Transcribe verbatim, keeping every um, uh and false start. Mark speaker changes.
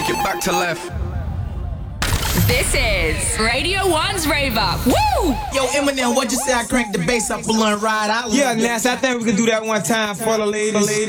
Speaker 1: Take it back to left.
Speaker 2: This is Radio One's Rave Up. Woo!
Speaker 3: Yo, Eminem, what'd you say? I cranked the bass up, balloon ride out.
Speaker 4: Yeah, Nas, I think we can do that one time for the ladies.